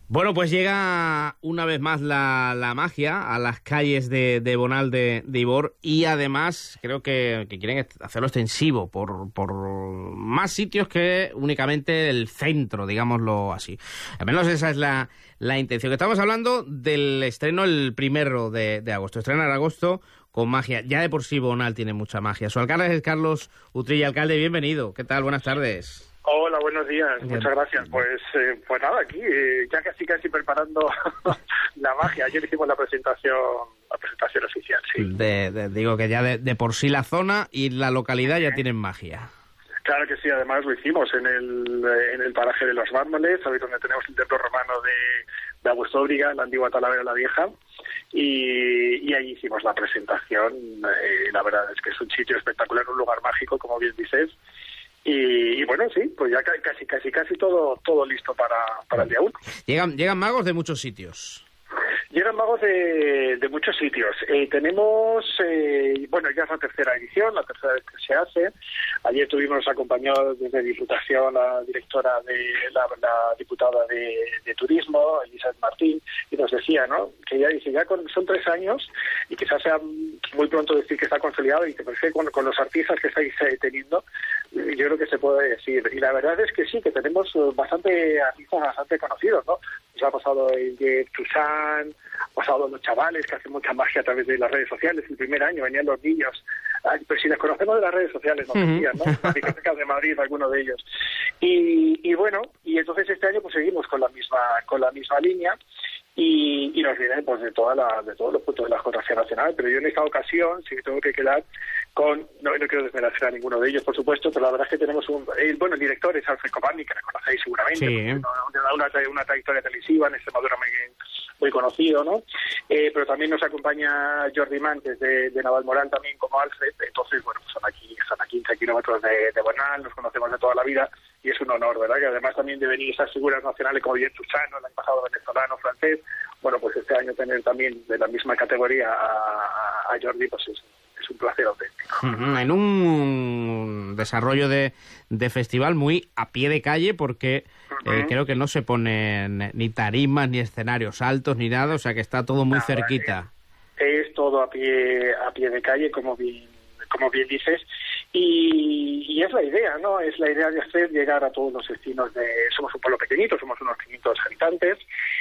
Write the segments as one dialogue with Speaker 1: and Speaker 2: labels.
Speaker 1: Bueno, pues llega una vez más la magia a las calles de Bonal de Ivor, y además creo que quieren hacerlo extensivo por más sitios que únicamente el centro, digámoslo así. Al menos esa es la intención. Estamos hablando del estreno el 1 de agosto. Estrena en agosto con magia. Ya de por sí Bonal tiene mucha magia. Su alcalde es Carlos Utrilla. Alcalde, bienvenido. ¿Qué tal? Buenas tardes.
Speaker 2: Hola, buenos días, muchas gracias. Pues nada, aquí ya casi preparando la magia. Ayer hicimos la presentación oficial, sí.
Speaker 1: Digo que ya de por sí la zona y la localidad ya tienen magia.
Speaker 2: Claro que sí, además lo hicimos en el paraje de los Mármoles, ahí donde tenemos el templo romano de Augustóbriga, la antigua Talavera la Vieja, y ahí hicimos la presentación. La verdad es que es un sitio espectacular, un lugar mágico, como bien dices. Y bueno, sí, pues ya casi todo listo para el día 1.
Speaker 1: Llegan magos de muchos sitios.
Speaker 2: Llegan magos de muchos sitios. Tenemos, ya es la tercera edición, la tercera vez que se hace. Ayer nos acompañó desde Diputación la directora la diputada de Turismo, Elizabeth Martín, y nos decía, ¿no?, que son 3 años y quizás sea muy pronto decir que está consolidado, y que parece con los artistas que estáis teniendo, yo creo que se puede decir. Y la verdad es que sí, que tenemos bastante artistas bastante conocidos, ¿no? Nos ha pasado el de Tucson, ha pasado los chavales que hacen mucha magia a través de las redes sociales. El primer año venían los niños, pero si les conocemos de las redes sociales, nos decían, ¿no? Las discotecas de Madrid, algunos de ellos. Y bueno, y entonces este año pues seguimos con la misma línea. Y nos vienen pues de todos los puntos de la geografía nacional, pero yo en esta ocasión sí que tengo que quedar con, no quiero desmerecer a ninguno de ellos, por supuesto, pero la verdad es que tenemos el director es Alfred Copani, que le conocéis seguramente,
Speaker 1: sí.
Speaker 2: Una trayectoria televisiva en Extremadura muy conocido, ¿no? Pero también nos acompaña Jordi Mantes de Navalmoral también como Alfred. Entonces, bueno, pues están a 15 kilómetros de Bonal, nos conocemos de toda la vida y es un honor, ¿verdad? Que además también de venir esas figuras nacionales como bien Tuchano, el año pasado venezolano, francés, bueno, pues este año tener también de la misma categoría a Jordi, pues es un placer auténtico.
Speaker 1: En un desarrollo de festival muy a pie de calle, porque creo que no se ponen ni tarimas, ni escenarios altos, ni nada, o sea que está todo muy cerquita.
Speaker 2: Es todo a pie de calle, como bien dices, y es la idea, ¿no? Es la idea de hacer llegar a todos los vecinos somos un pueblo pequeñito, somos unos 500 habitantes,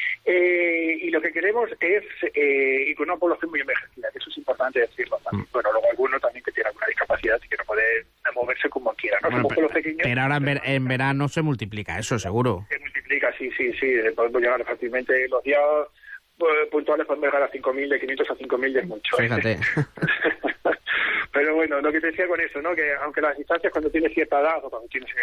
Speaker 2: y lo que queremos es, y con una población muy envejecida, que eso es importante decirlo también. Bueno, luego alguno también que tiene alguna discapacidad y que no puede moverse como quiera, ¿no?
Speaker 1: Bueno,
Speaker 2: somos pueblos pequeños.
Speaker 1: Pero ahora en verano se multiplica eso, seguro.
Speaker 2: Se multiplica, sí, podemos llegar fácilmente los días puntuales, podemos llegar a 5.000, de 500 a 5.000 es mucho.
Speaker 1: Fíjate.
Speaker 2: Pero bueno, lo que te decía con eso, ¿no?, que aunque las distancias cuando tienes cierta edad o cuando tienes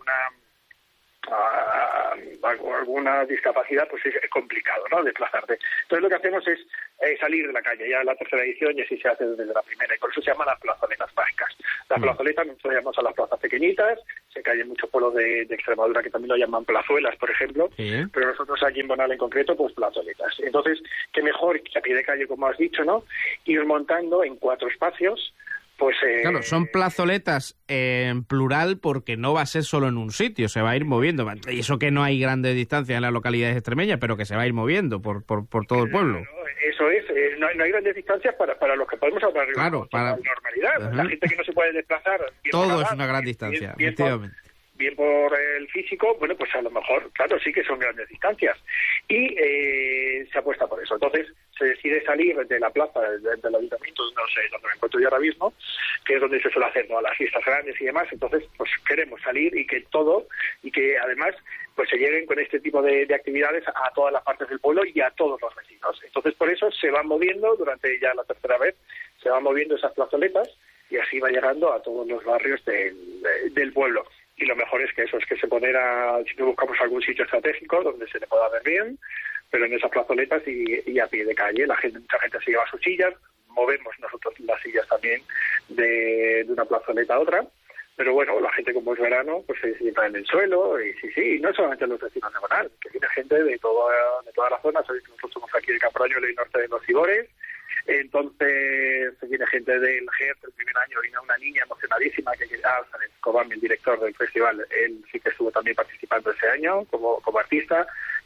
Speaker 2: alguna discapacidad, pues es complicado, ¿no?, desplazarte. Entonces lo que hacemos es salir de la calle. Ya en la tercera edición y así se hace desde la primera, y por eso se llaman las plazoletas mágicas. Las plazoletas nosotros llamamos a las plazas pequeñitas. Sé que hay en muchos pueblos de Extremadura que también lo llaman plazuelas, por ejemplo, pero nosotros aquí en Bonal en concreto, pues plazoletas. Entonces, qué mejor que a pie de calle, como has dicho, ¿no?, ir montando en 4 espacios. Pues,
Speaker 1: claro, son plazoletas en plural porque no va a ser solo en un sitio, se va a ir moviendo. Y eso que no hay grandes distancias en las localidades extremeñas, pero que se va a ir moviendo por todo el pueblo.
Speaker 2: Eso es, no hay grandes distancias para los que podemos hablar de normalidad. La gente que no se puede desplazar.
Speaker 1: Todo es una gran distancia, efectivamente.
Speaker 2: Bien por el físico, bueno, pues a lo mejor, claro, sí que son grandes distancias. Y se apuesta por eso. Entonces, se decide salir de la plaza del ayuntamiento, no sé dónde me encuentro yo ahora mismo, que es donde se suele hacer todas las fiestas grandes y demás. Entonces, pues queremos salir y que además pues se lleguen con este tipo de actividades a todas las partes del pueblo y a todos los vecinos. Entonces, por eso se van moviendo durante ya la tercera vez, se van moviendo esas plazoletas y así va llegando a todos los barrios del pueblo. Y lo mejor es que se si buscamos algún sitio estratégico donde se le pueda ver bien, pero en esas plazoletas y a pie de calle. Mucha gente se lleva sus sillas, movemos nosotros las sillas también de una plazoleta a otra, pero bueno, la gente, como es verano, pues se sienta en el suelo, y no solamente los vecinos de Bonal, que viene gente de toda la zona. Sabéis que nosotros somos aquí de Camproaño y norte de los Cibores. Entonces viene gente del GER. El primer año vino una niña emocionadísima Cobami, el director del festival. Él sí que estuvo también participando ese año como artista,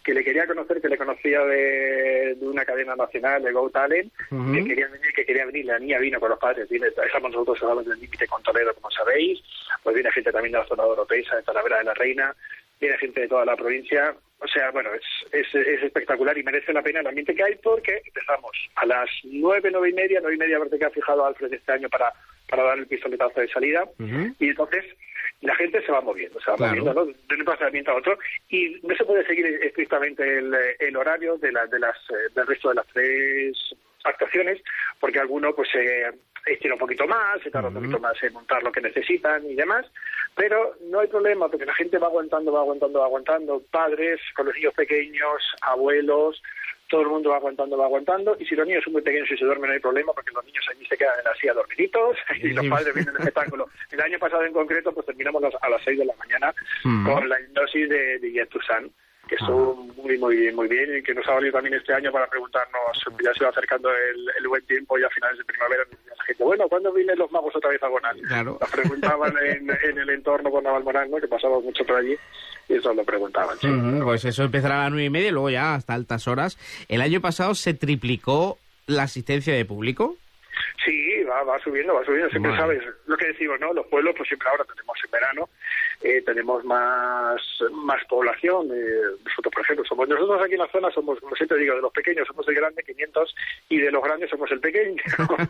Speaker 2: que le quería conocer, que le conocía de una cadena nacional, de Go Talent, que quería venir, la niña vino con los padres, estamos nosotros hablando del límite con Toledo, como sabéis, pues viene gente también de la zona de Oropesa, de Talavera de la Reina, viene gente de toda la provincia, o sea, bueno, es espectacular y merece la pena el ambiente que hay, porque empezamos a las 9:30, parece que ha fijado Alfred este año para dar el pistoletazo de salida, y entonces la gente se va moviendo, ¿no? De un emplazamiento a otro, y no se puede seguir estrictamente el horario del resto de las 3 actuaciones, porque alguno pues estira un poquito más, se tarda un poquito más en montar lo que necesitan y demás, pero no hay problema, porque la gente va aguantando, padres, con los niños pequeños, abuelos, todo el mundo va aguantando, y si los niños son muy pequeños y se duermen no hay problema, porque los niños allí se quedan en la silla dormiditos, y los padres vienen al espectáculo. El año pasado en concreto, pues terminamos a las 6 de la mañana con la hipnosis de Yet Toussaint, que estuvo muy bien, y que nos ha valido también este año para preguntarnos, ya se va acercando el buen tiempo, y a finales de primavera la gente, bueno, ¿cuándo vienen los magos otra vez a Bonal?
Speaker 1: Claro.
Speaker 2: Nos preguntaban en el entorno con Navalmoral, ¿no?, que pasaba mucho por allí, y eso lo preguntaban. ¿Sí?
Speaker 1: Pues eso empezará a las 9:30 y luego ya hasta altas horas. ¿El año pasado se triplicó la asistencia de público?
Speaker 2: Sí, va subiendo. Siempre sabes lo que decimos, ¿no? Los pueblos, pues siempre ahora tenemos en verano, tenemos más población. Nosotros, por ejemplo, nosotros aquí en la zona somos, como siempre digo, de los pequeños somos el grande, 500, y de los grandes somos el pequeño,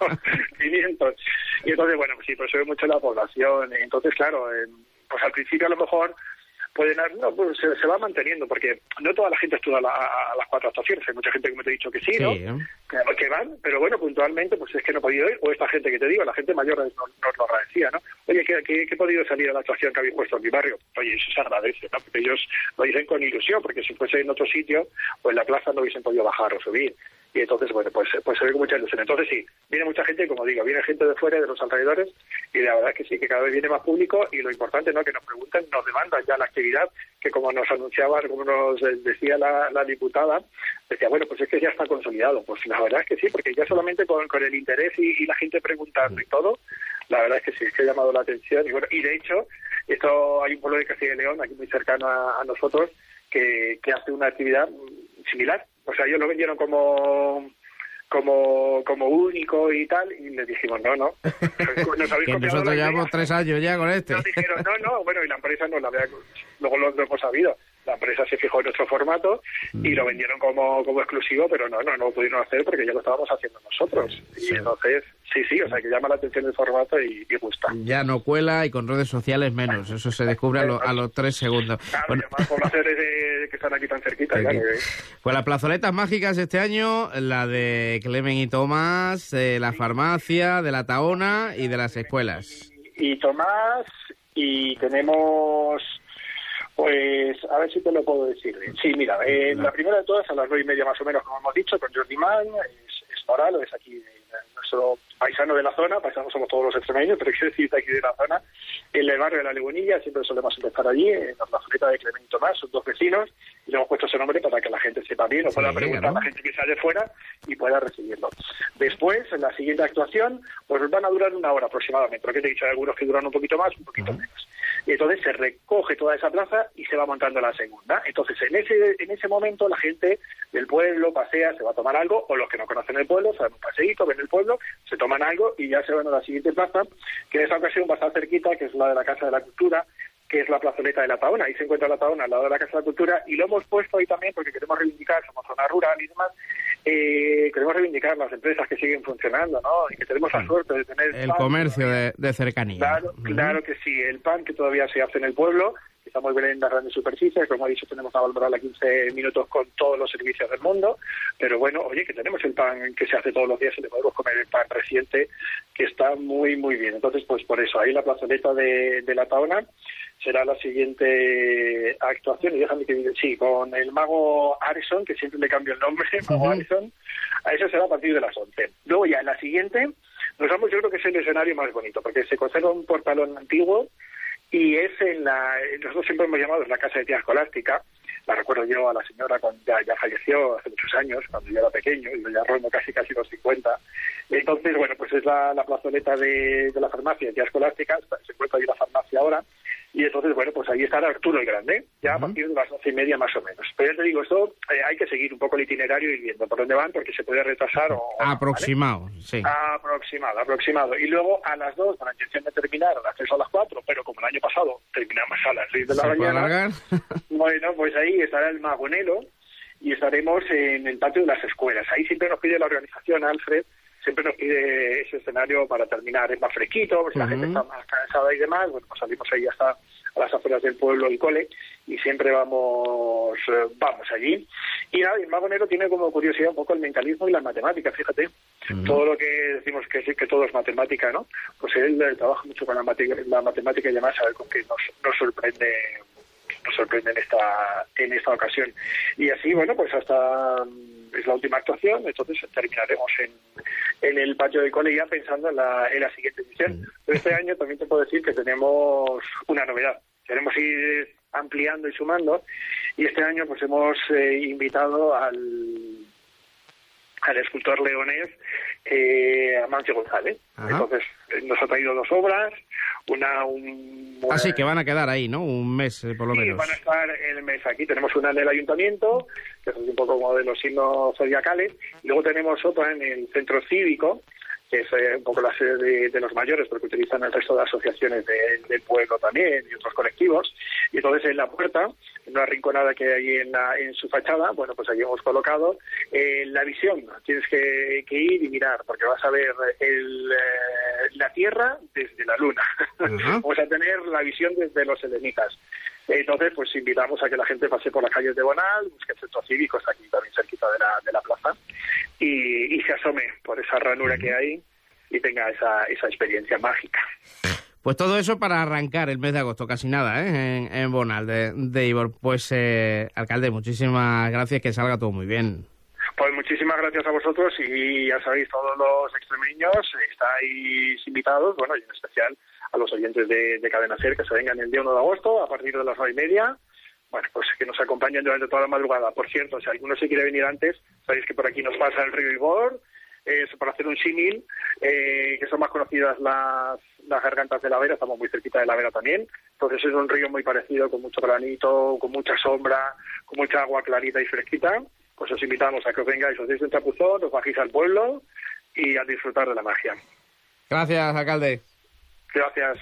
Speaker 2: 500. Y entonces, bueno, pues sí, pues sube mucho la población. Entonces, claro, pues al principio a lo mejor pues se va manteniendo, porque no toda la gente estudia a las 4 actuaciones. Hay mucha gente, como te he dicho, que sí, ¿no? Que van, pero bueno, puntualmente, pues es que no he podido ir, o esta gente que te digo, la gente mayor nos lo agradecía, ¿no? Oye, que he podido salir a la actuación que habéis puesto en mi barrio. Oye, eso se agradece, ¿no? Porque ellos lo dicen con ilusión, porque si fuese en otro sitio, pues en la plaza no hubiesen podido bajar o subir. Y entonces, bueno, pues se ve con mucha ilusión. Entonces sí, viene mucha gente, como digo, viene gente de fuera, de los alrededores, y la verdad es que sí, que cada vez viene más público, y lo importante, ¿no?, que nos pregunten, nos demandan ya la actividad, que como nos anunciaba, como nos decía la diputada, decía, bueno, pues es que ya está consolidado. Pues la verdad es que sí, porque ya solamente con el interés y la gente preguntando y todo, la verdad es que sí, es que ha llamado la atención. Y bueno, y de hecho, hay un pueblo de Castilla y León, aquí muy cercano a nosotros, que hace una actividad similar. O sea, ellos lo vendieron como único y tal, y les dijimos, no
Speaker 1: que nosotros llevamos 3 años ya con este.
Speaker 2: Nos dijeron, bueno, y la empresa no la había, luego lo hemos sabido, la empresa se fijó en nuestro formato y lo vendieron como exclusivo, pero no lo pudieron hacer porque ya lo estábamos haciendo nosotros. Y entonces, sí, o sea, que llama la atención el formato y gusta.
Speaker 1: Ya no cuela, y con redes sociales menos, eso se descubre a los 3 segundos.
Speaker 2: Claro, bueno, más poblaciones que están aquí tan cerquita. Claro.
Speaker 1: Pues las plazoletas mágicas este año, la de Clemen y Tomás, la farmacia, de la Tahona y de las escuelas.
Speaker 2: Y Tomás, y tenemos... Pues, a ver si te lo puedo decir. Sí, mira, la primera de todas, a las 9:30 más o menos, como hemos dicho, con Jordi Man, es Moral, es aquí nuestro paisano de la zona, paisanos somos todos los extremeños, pero quiero decir de aquí de la zona, en el barrio de la Legunilla, siempre solemos empezar allí, en la plazoleta de Clemente y Tomás, son 2 vecinos, y le hemos puesto ese nombre para que la gente sepa bien, o pueda preguntar a la gente que sale fuera y pueda recibirlo. Después, en la siguiente actuación, pues van a durar 1 hora aproximadamente, porque te he dicho, hay algunos que duran un poquito más, un poquito menos. Y entonces se recoge toda esa plaza y se va montando la segunda. Entonces, en ese momento, la gente del pueblo pasea, se va a tomar algo, o los que no conocen el pueblo, se dan un paseíto, ven el pueblo, se toman algo y ya se van a la siguiente plaza, que en esta ocasión va a estar cerquita, que es la de la Casa de la Cultura, que es la plazoleta de la Tahona. Ahí se encuentra la Tahona al lado de la Casa de la Cultura, y lo hemos puesto ahí también porque queremos reivindicar, somos zona rural y demás, queremos reivindicar las empresas que siguen funcionando, ¿no? Y que tenemos la suerte de tener...
Speaker 1: El comercio de cercanía.
Speaker 2: Claro que sí, el pan que todavía se hace en el pueblo, que estamos bien en las grandes superficies, como he dicho, tenemos a Valmoral a 15 minutos con todos los servicios del mundo, pero bueno, oye, que tenemos el pan que se hace todos los días y le podemos comer el pan reciente, que está muy, muy bien. Entonces, pues por eso, ahí la plazoleta de la Tahona será la siguiente actuación, y déjame que diga, sí, con el mago Harrison, que siempre le cambio el nombre, mago Harrison, a eso será a partir de las 11. Luego ya en la siguiente, yo creo que es el escenario más bonito, porque se conserva un portalón antiguo, y es nosotros siempre hemos llamado la Casa de Tía Escolástica. la recuerdo yo a la señora cuando ya falleció hace muchos años, cuando yo era pequeño, y ya rondo casi los 50. Entonces, bueno, pues es la plazoleta de la farmacia, ya escolástica, se encuentra ahí la farmacia ahora, y entonces, bueno, pues ahí estará Arturo el Grande, ya a partir de las 11:30 más o menos. Pero ya te digo, esto hay que seguir un poco el itinerario y viendo por dónde van, porque se puede retrasar o
Speaker 1: aproximado,
Speaker 2: ¿vale?
Speaker 1: Sí.
Speaker 2: Aproximado. Y luego a las 2, con la intención de terminar el acceso a las 4, pero como el año pasado terminamos a las 6 de la mañana, bueno, pues ahí estará el Magonelo y estaremos en el patio de las escuelas. Ahí siempre nos pide la organización, Alfred, siempre nos pide ese escenario para terminar. Es más fresquito, pues si la gente está más cansada y demás, bueno, pues salimos ahí hasta a las afueras del pueblo, el cole, y siempre vamos allí. Y nada, el Magonero tiene como curiosidad un poco el mentalismo y las matemáticas, fíjate. Todo lo que decimos que todo es matemática, ¿no? Pues él trabaja mucho con la matemática y además a ver con qué nos sorprende en esta ocasión. Y así, bueno, pues hasta es la última actuación, entonces terminaremos en el patio de cole ya pensando en la siguiente edición. Pero este año también te puedo decir que tenemos una novedad. Queremos ir ampliando y sumando, y este año pues hemos invitado al escultor leonés Amancio González. Ajá. Entonces nos ha traído 2 obras,
Speaker 1: Así que van a quedar ahí, ¿no? Un mes por lo menos.
Speaker 2: Van a estar el mes aquí. Tenemos una en el ayuntamiento, que es un poco como de los signos zodiacales, y luego tenemos otra en el centro cívico, que es un poco la sede de los mayores, porque utilizan el resto de asociaciones del pueblo también y otros colectivos. Y entonces en la puerta, en una rinconada que hay en su fachada, bueno, pues allí hemos colocado la visión. Tienes que ir y mirar, porque vas a ver la Tierra desde la Luna. Vamos a tener la visión desde los selenitas. Entonces, pues invitamos a que la gente pase por las calles de Bonal, busque el centro cívico, está aquí también cerquita de la plaza, y se asome por esa ranura que hay y tenga esa experiencia mágica.
Speaker 1: Pues todo eso para arrancar el mes de agosto, casi nada, en Bonal de Ivor. Pues, alcalde, muchísimas gracias, que salga todo muy bien.
Speaker 2: Pues muchísimas gracias a vosotros, y ya sabéis, todos los extremeños estáis invitados, bueno, y en especial a los oyentes de Cadena SER, que se vengan el día 1 de agosto a partir de las 9:30. Bueno, pues que nos acompañen durante toda la madrugada. Por cierto, si alguno se quiere venir antes, sabéis que por aquí nos pasa el río Ibor, para hacer un símil, que son más conocidas las gargantas de la Vera, estamos muy cerquita de la Vera también. Entonces es un río muy parecido, con mucho granito, con mucha sombra, con mucha agua clarita y fresquita. Pues os invitamos a que os vengáis, os deis un chapuzón, os bajéis al pueblo y a disfrutar de la magia.
Speaker 1: Gracias, alcalde.
Speaker 2: Gracias.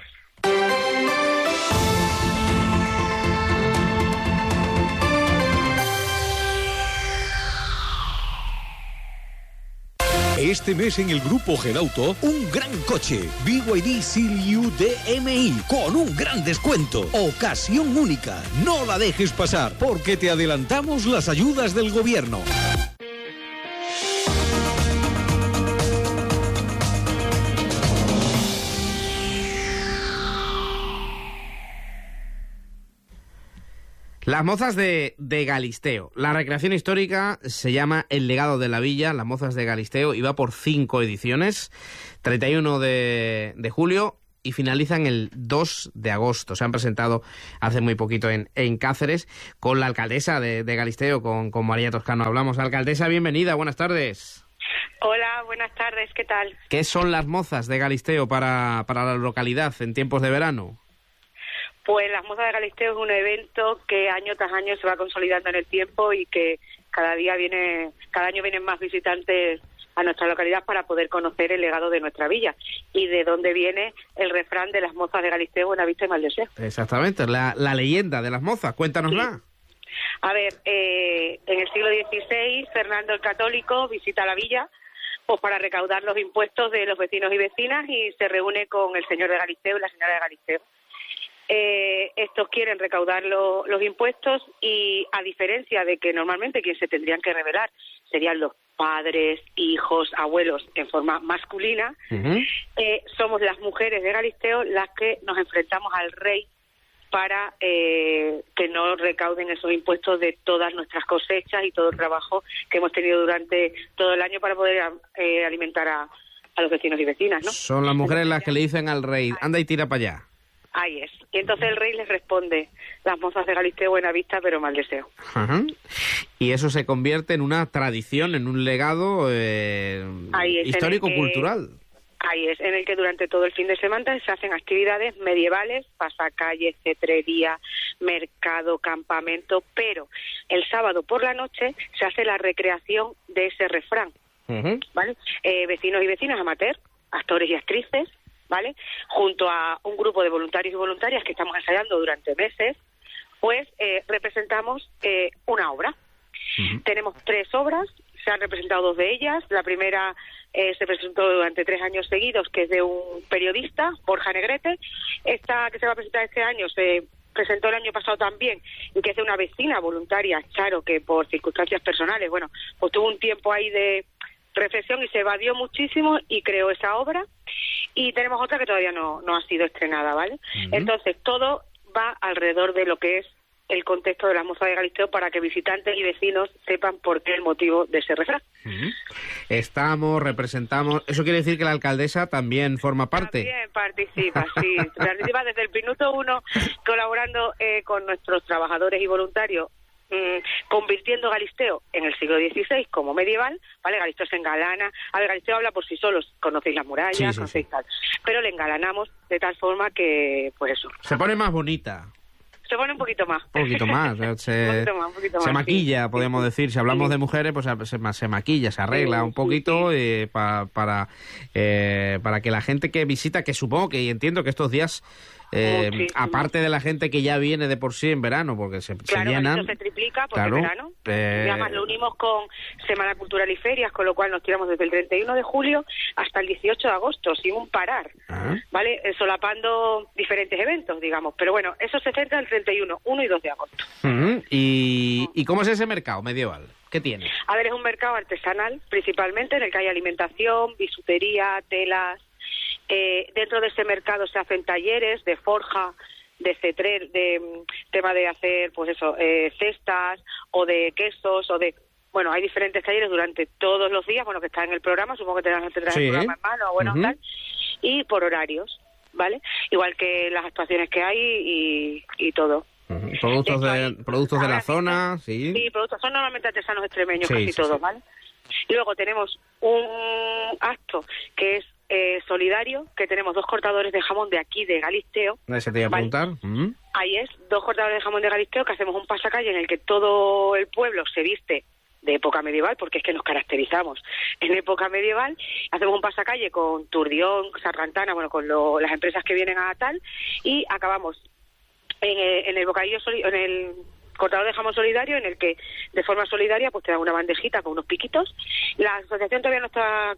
Speaker 3: Este mes en el grupo Gedauto, un gran coche, BYD Seal-U DMI, con un gran descuento. Ocasión única, no la dejes pasar, porque te adelantamos las ayudas del gobierno.
Speaker 1: Las Mozas de Galisteo. La recreación histórica se llama El legado de la villa, Las Mozas de Galisteo, y va por 5 ediciones, 31 de julio, y finalizan el 2 de agosto. Se han presentado hace muy poquito en Cáceres con la alcaldesa de Galisteo, con María Toscano. Hablamos. Alcaldesa, bienvenida, buenas tardes.
Speaker 4: Hola, buenas tardes, ¿qué tal?
Speaker 1: ¿Qué son Las Mozas de Galisteo para la localidad en tiempos de verano?
Speaker 4: Pues Las Mozas de Galisteo es un evento que año tras año se va consolidando en el tiempo y que cada año vienen más visitantes a nuestra localidad para poder conocer el legado de nuestra villa y de dónde viene el refrán de Las Mozas de Galisteo, buena vista y mal deseo.
Speaker 1: Exactamente, la leyenda de las mozas, cuéntanosla.
Speaker 4: Sí. A ver, en el siglo XVI, Fernando el Católico visita la villa pues para recaudar los impuestos de los vecinos y vecinas y se reúne con el señor de Galisteo y la señora de Galisteo. Estos quieren recaudar los impuestos y, a diferencia de que normalmente quien se tendrían que revelar serían los padres, hijos, abuelos en forma masculina, somos las mujeres de Galisteo las que nos enfrentamos al rey para que no recauden esos impuestos de todas nuestras cosechas y todo el trabajo que hemos tenido durante todo el año para poder alimentar a los vecinos y vecinas, ¿no?
Speaker 1: Son las mujeres las que le dicen al rey, anda y tira para allá.
Speaker 4: Ahí es. Y entonces el rey les responde: las mozas de Galisteo, buena vista, pero mal deseo.
Speaker 1: Ajá. Y eso se convierte en una tradición, en un legado histórico-cultural.
Speaker 4: Ahí es, en el que durante todo el fin de semana se hacen actividades medievales, pasacalles, cetrería, mercado, campamento, pero el sábado por la noche se hace la recreación de ese refrán, ¿vale? Vecinos y vecinas amateur, actores y actrices, ¿vale? Junto a un grupo de voluntarios y voluntarias que estamos ensayando durante meses, pues representamos una obra. Tenemos 3 obras, se han representado 2 de ellas. La primera se presentó durante 3 años seguidos, que es de un periodista, Borja Negrete. Esta que se va a presentar este año se presentó el año pasado también, y que es de una vecina voluntaria, Charo, que por circunstancias personales, bueno, pues tuvo un tiempo ahí de reflexión y se evadió muchísimo y creó esa obra. Y tenemos otra que todavía no ha sido estrenada, ¿vale? Entonces, todo va alrededor de lo que es el contexto de las mozas de Galisteo, para que visitantes y vecinos sepan por qué el motivo de ese refrán.
Speaker 1: Representamos... ¿Eso quiere decir que la alcaldesa también forma parte?
Speaker 4: También participa, sí. Participa desde el minuto 1, colaborando con nuestros trabajadores y voluntarios, convirtiendo Galisteo en el siglo XVI como medieval, ¿vale? Galisteo se engalana. A ver, Galisteo habla por sí solo, conocéis las murallas, conocéis tal, pero le engalanamos de tal forma que, pues eso.
Speaker 1: Se pone más bonita.
Speaker 4: Se pone un poquito más.
Speaker 1: Un poquito más. Se maquilla, podemos decir. Si hablamos de mujeres, pues se maquilla, se arregla un poquito para que la gente que visita, que supongo que, y entiendo que estos días, aparte de la gente que ya viene de por sí en verano, porque se llenan...
Speaker 4: Claro, se triplica porque verano. Y además lo unimos con Semana Cultural y Ferias, con lo cual nos tiramos desde el 31 de julio hasta el 18 de agosto, sin un parar, ¿vale? Solapando diferentes eventos, digamos. Pero bueno, eso se centra el 31, 1 y 2 de agosto.
Speaker 1: ¿Y cómo es ese mercado medieval? ¿Qué tiene?
Speaker 4: A ver, es un mercado artesanal, principalmente, en el que hay alimentación, bisutería, telas. Dentro de ese mercado se hacen talleres de forja, de cetrer, de tema de hacer, pues eso, cestas o de quesos o de... Bueno, hay diferentes talleres durante todos los días, bueno, que está en el programa, supongo que tendrás el programa en mano, bueno, tal, y por horarios, ¿vale? Igual que las actuaciones que hay y todo.
Speaker 1: Productos de la zona, sí.
Speaker 4: Sí, productos, son normalmente artesanos extremeños, casi todos, ¿vale? Y luego tenemos un acto que es solidario, que tenemos 2 cortadores de jamón de aquí, de Galisteo.
Speaker 1: ¿Se te iba a preguntar?
Speaker 4: Ahí es, 2 cortadores de jamón de Galisteo, que hacemos un pasacalle en el que todo el pueblo se viste de época medieval, porque es que nos caracterizamos en época medieval. Hacemos un pasacalle con Turdión, Sargantana, bueno, con las empresas que vienen a tal, y acabamos en el bocadillo, en el cortador de jamón solidario, en el que de forma solidaria pues te dan una bandejita con unos piquitos. La asociación todavía no está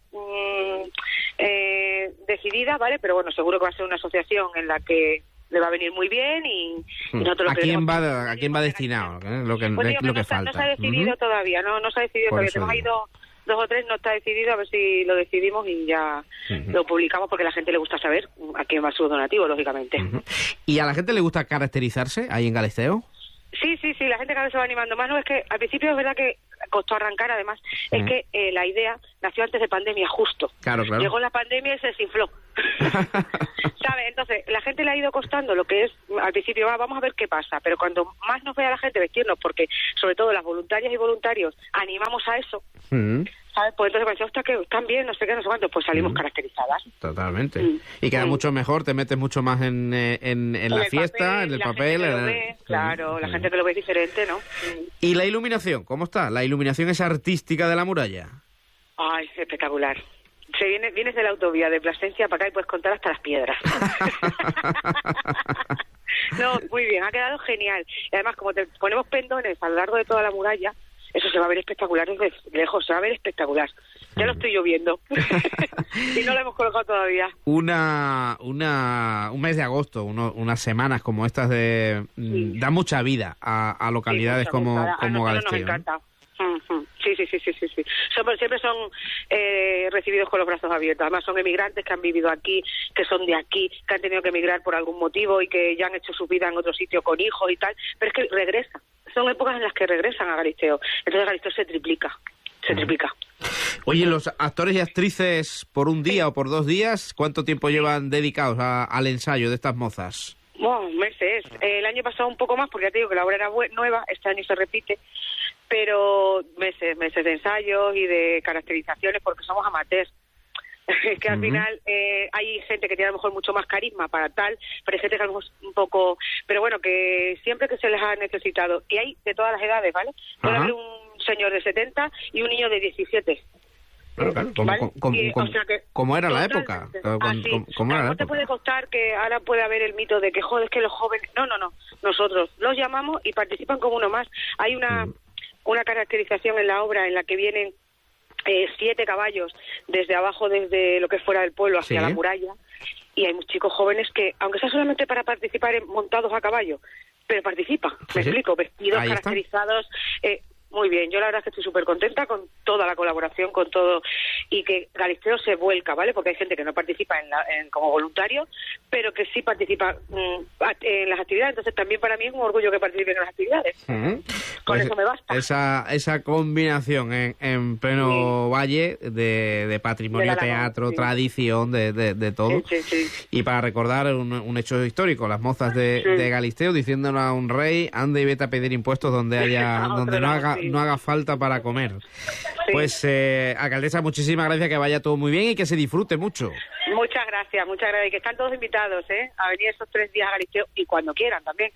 Speaker 4: decidida, ¿vale? Pero bueno, seguro que va a ser una asociación en la que le va a venir muy bien y nosotros
Speaker 1: ¿A quién va destinado? Lo que falta.
Speaker 4: No se ha decidido todavía, no se ha decidido todavía. Tenemos ahí 2 o 3, no está decidido, a ver si lo decidimos y ya lo publicamos, porque a la gente le gusta saber a quién va su donativo, lógicamente.
Speaker 1: ¿Y a la gente le gusta caracterizarse ahí en Galisteo?
Speaker 4: Sí, la gente cada vez se va animando más. No, es que al principio es verdad que costó arrancar, además, es que la idea nació antes de pandemia, justo.
Speaker 1: Claro.
Speaker 4: Llegó la pandemia y se desinfló. ¿Sabes? Entonces, la gente le ha ido costando lo que es, al principio, vamos a ver qué pasa, pero cuando más nos vea la gente vestirnos, porque sobre todo las voluntarias y voluntarios animamos a eso, ¿sabes? Pues entonces pensé, ostras, que están bien, no sé qué, no sé cuánto, pues salimos caracterizadas.
Speaker 1: Totalmente. Y queda mucho mejor, te metes mucho más en la fiesta, en el papel.
Speaker 4: Claro, la gente que lo ve es diferente, ¿no?
Speaker 1: ¿Y la iluminación? ¿Cómo está? ¿La iluminación es artística de la muralla?
Speaker 4: Ay, espectacular. Vienes de la autovía de Plasencia para acá y puedes contar hasta las piedras. No, muy bien, ha quedado genial. Y además, como te ponemos pendones a lo largo de toda la muralla, eso se va a ver espectacular desde lejos, se va a ver espectacular. Ya lo estoy lloviendo. Y no lo hemos colocado todavía.
Speaker 1: Un mes de agosto, unas semanas como estas da mucha vida a localidades como Galisteo.
Speaker 4: Nos encanta. Sí. Siempre son recibidos con los brazos abiertos. Además son emigrantes que han vivido aquí, que son de aquí, que han tenido que emigrar por algún motivo y que ya han hecho su vida en otro sitio con hijos y tal, pero es que regresan. Son épocas en las que regresan a Galisteo. Entonces Galisteo se triplica.
Speaker 1: Oye, los actores y actrices por un día o por 2 días, ¿cuánto tiempo llevan dedicados al ensayo de estas mozas?
Speaker 4: Wow, meses. El año pasado un poco más, porque ya te digo que la obra era nueva, este año se repite, pero meses de ensayos y de caracterizaciones, porque somos amateurs. Es que al final hay gente que tiene a lo mejor mucho más carisma para tal, pero hay gente que a lo mejor un poco... Pero bueno, que siempre que se les ha necesitado, y hay de todas las edades, ¿vale? Puede haber un señor de 70 y un niño de 17.
Speaker 1: Claro, como era la época. Como era la época.
Speaker 4: Te puede costar que ahora puede haber el mito de que, joder, es que los jóvenes... No. Nosotros los llamamos y participan como uno más. Hay una caracterización en la obra en la que vienen 7 caballos desde abajo, desde lo que es fuera del pueblo hacia la muralla, y hay muchos chicos jóvenes que, aunque sea solamente para participar montados a caballo, pero participan, me explico, vestidos, caracterizados... Muy bien, yo la verdad es que estoy súper contenta con toda la colaboración, con todo, y que Galisteo se vuelca, ¿vale? Porque hay gente que no participa como voluntario, pero que sí participa en las actividades, entonces también para mí es un orgullo que participen en las actividades. Con eso me basta.
Speaker 1: Esa combinación en pleno valle de patrimonio, teatro, tradición, de todo.
Speaker 4: Sí.
Speaker 1: Y para recordar un hecho histórico, las mozas de Galisteo diciéndole a un rey, anda y vete a pedir impuestos donde no haga falta para comer. Sí. Pues, alcaldesa, muchísimas gracias, que vaya todo muy bien y que se disfrute mucho.
Speaker 4: Muchas gracias, y que están todos invitados, a venir esos 3 días a Galisteo y cuando quieran también.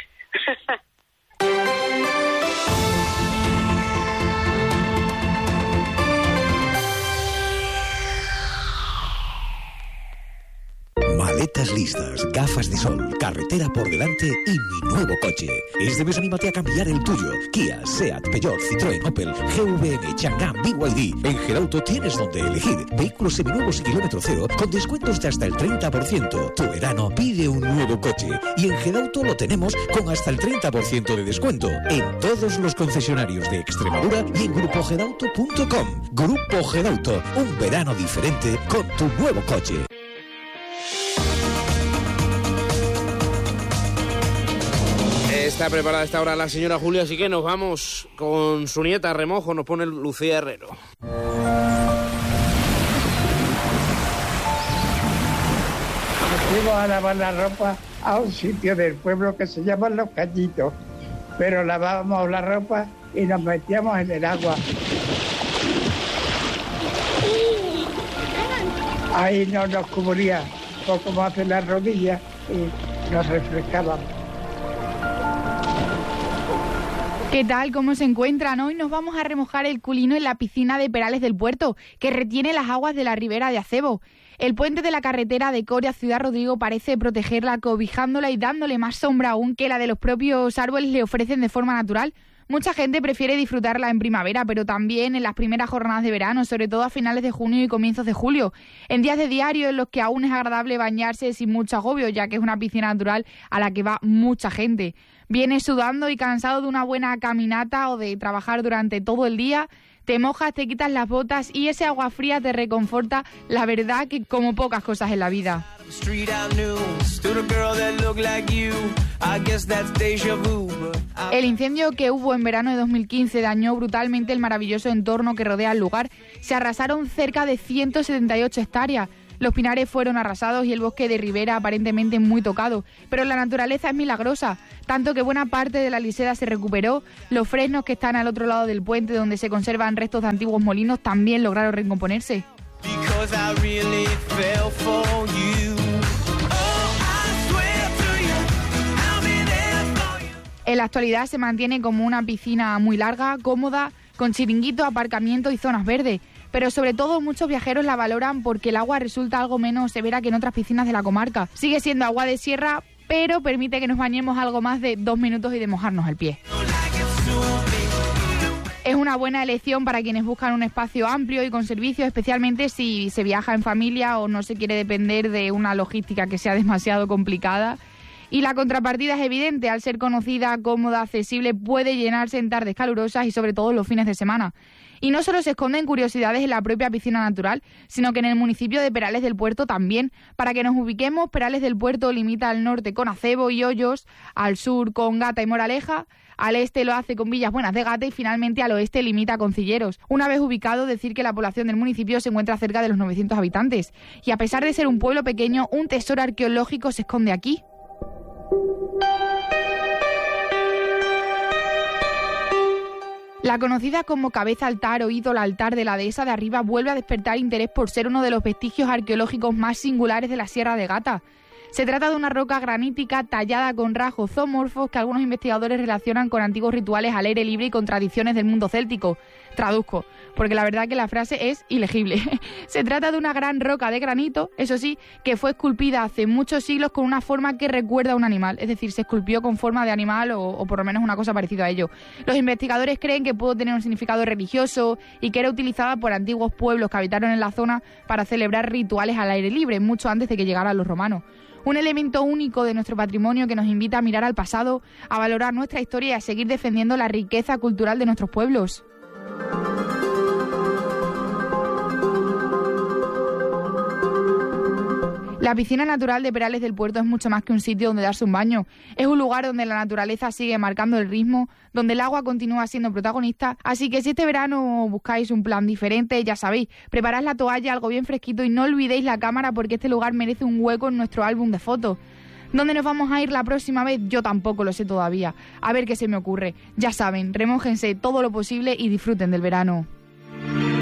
Speaker 3: Maletas listas, gafas de sol, carretera por delante y mi nuevo coche. Este mes anímate a cambiar el tuyo. Kia, Seat, Peugeot, Citroën, Opel, GVM, Chang'an, BYD. En Gerauto tienes donde elegir. Vehículos seminuevos y kilómetro cero con descuentos de hasta el 30%. Tu verano pide un nuevo coche. Y en Gerauto lo tenemos con hasta el 30% de descuento. En todos los concesionarios de Extremadura y en grupogedauto.com. Grupo Gedauto, un verano diferente con tu nuevo coche.
Speaker 1: Está preparada a esta hora la señora Julia, así que nos vamos con su nieta a remojo, nos pone Lucía Herrero.
Speaker 5: Fuimos a lavar la ropa a un sitio del pueblo que se llama Los Cañitos, pero lavábamos la ropa y nos metíamos en el agua. Ahí no nos cubría poco más de las rodillas y nos refrescábamos.
Speaker 6: ¿Qué tal? ¿Cómo se encuentran? Hoy nos vamos a remojar el culino en la piscina de Perales del Puerto, que retiene las aguas de la ribera de Acebo. El puente de la carretera de Coria a Ciudad Rodrigo parece protegerla, cobijándola y dándole más sombra aún que la de los propios árboles le ofrecen de forma natural. Mucha gente prefiere disfrutarla en primavera, pero también en las primeras jornadas de verano, sobre todo a finales de junio y comienzos de julio, en días de diario en los que aún es agradable bañarse sin mucho agobio, ya que es una piscina natural a la que va mucha gente. Vienes sudando y cansado de una buena caminata o de trabajar durante todo el día, te mojas, te quitas las botas y ese agua fría te reconforta, la verdad que como pocas cosas en la vida. El incendio que hubo en verano de 2015 dañó brutalmente el maravilloso entorno que rodea el lugar. Se arrasaron cerca de 178 hectáreas. Los pinares fueron arrasados y el bosque de ribera aparentemente muy tocado. Pero la naturaleza es milagrosa, tanto que buena parte de la liseda se recuperó. Los fresnos que están al otro lado del puente, donde se conservan restos de antiguos molinos, también lograron recomponerse. En la actualidad se mantiene como una piscina muy larga, cómoda, con chiringuitos, aparcamiento y zonas verdes. Pero sobre todo muchos viajeros la valoran porque el agua resulta algo menos severa que en otras piscinas de la comarca. Sigue siendo agua de sierra, pero permite que nos bañemos algo más de 2 minutos y de mojarnos el pie. Es una buena elección para quienes buscan un espacio amplio y con servicios, especialmente si se viaja en familia o no se quiere depender de una logística que sea demasiado complicada. Y la contrapartida es evidente, al ser conocida, cómoda, accesible, puede llenarse en tardes calurosas y sobre todo los fines de semana. Y no solo se esconden curiosidades en la propia piscina natural, sino que en el municipio de Perales del Puerto también. Para que nos ubiquemos, Perales del Puerto limita al norte con Acebo y Hoyos, al sur con Gata y Moraleja, al este lo hace con Villas Buenas de Gata y finalmente al oeste limita con Cilleros. Una vez ubicado, decir que la población del municipio se encuentra cerca de los 900 habitantes. Y a pesar de ser un pueblo pequeño, un tesoro arqueológico se esconde aquí. La conocida como cabeza altar o ídolo altar de la dehesa de arriba vuelve a despertar interés por ser uno de los vestigios arqueológicos más singulares de la Sierra de Gata. Se trata de una roca granítica tallada con rasgos zoomorfos que algunos investigadores relacionan con antiguos rituales al aire libre y con tradiciones del mundo céltico. Traduzco, porque la verdad que la frase es ilegible. Se trata de una gran roca de granito, eso sí, que fue esculpida hace muchos siglos con una forma que recuerda a un animal, es decir, se esculpió con forma de animal o por lo menos una cosa parecida a ello. Los investigadores creen que pudo tener un significado religioso y que era utilizada por antiguos pueblos que habitaron en la zona para celebrar rituales al aire libre, mucho antes de que llegaran los romanos. Un elemento único de nuestro patrimonio que nos invita a mirar al pasado, a valorar nuestra historia y a seguir defendiendo la riqueza cultural de nuestros pueblos. La piscina natural de Perales del Puerto es mucho más que un sitio donde darse un baño. Es un lugar donde la naturaleza sigue marcando el ritmo, donde el agua continúa siendo protagonista. Así que si este verano buscáis un plan diferente, ya sabéis, preparad la toalla, algo bien fresquito y no olvidéis la cámara porque este lugar merece un hueco en nuestro álbum de fotos. ¿Dónde nos vamos a ir la próxima vez? Yo tampoco lo sé todavía. A ver qué se me ocurre. Ya saben, remójense todo lo posible y disfruten del verano.